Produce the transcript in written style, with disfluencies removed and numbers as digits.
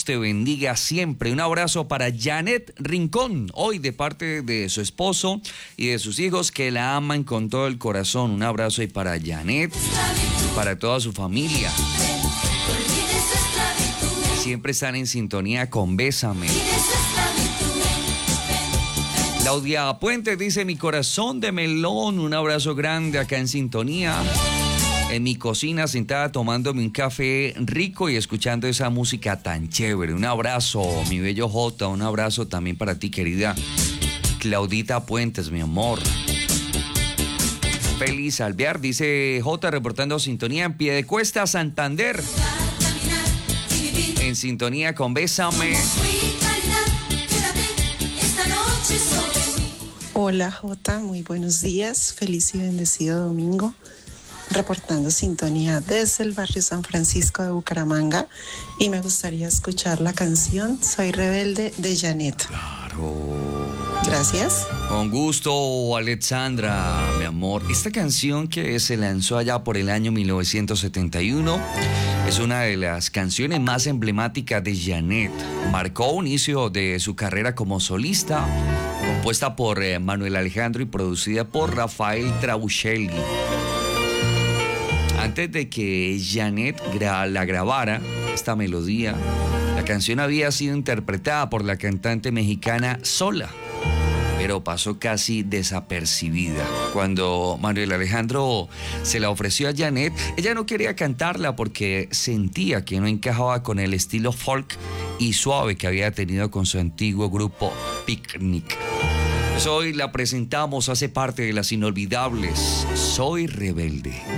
te bendiga siempre. Un abrazo para Janet Rincón, hoy de parte de su esposo y de sus hijos que la aman con todo el corazón. Un abrazo y para Janet, para toda su familia. Siempre están en sintonía con Bésame. Claudia Puente dice: mi corazón de melón, un abrazo grande acá en sintonía. En mi cocina sentada tomándome un café rico y escuchando esa música tan chévere. Un abrazo, mi bello Jota, un abrazo también para ti, querida Claudita Puentes, mi amor. Feliz Alvear, dice Jota, reportando sintonía en Piedecuesta, Santander. En sintonía con Bésame. Hola Jota, muy buenos días, feliz y bendecido domingo. Reportando sintonía desde el barrio San Francisco de Bucaramanga y me gustaría escuchar la canción Soy Rebelde de Janet. Claro. Gracias. Con gusto, Alexandra, mi amor. Esta canción que se lanzó allá por el año 1971 es una de las canciones más emblemáticas de Janet. Marcó un inicio de su carrera como solista, compuesta por Manuel Alejandro y producida por Rafael Trabuscelli. Antes de que Janet la grabara, esta melodía, la canción había sido interpretada por la cantante mexicana Sola, pero pasó casi desapercibida. Cuando Manuel Alejandro se la ofreció a Janet, ella no quería cantarla porque sentía que no encajaba con el estilo folk y suave que había tenido con su antiguo grupo Picnic. Pues hoy la presentamos, hace parte de las inolvidables Soy Rebelde.